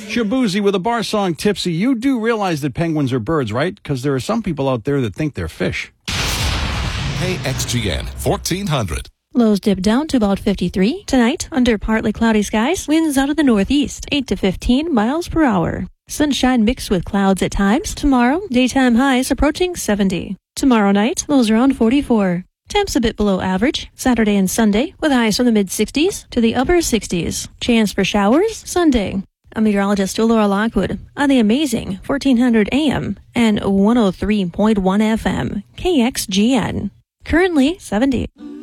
Shabuzi with a bar song, Tipsy. You do realize that penguins are birds, right? Because there are some people out there that think they're fish. KXGN 1400. Lows dip down to about 53. Tonight, under partly cloudy skies, winds out of the northeast, 8 to 15 miles per hour. Sunshine mixed with clouds at times. Tomorrow, daytime highs approaching 70. Tomorrow night, lows around 44. Temps a bit below average. Saturday and Sunday, with highs from the mid-60s to the upper 60s. Chance for showers Sunday. I'm meteorologist Laura Lockwood on the amazing 1400 AM and 103.1 FM, KXGN. Currently 70.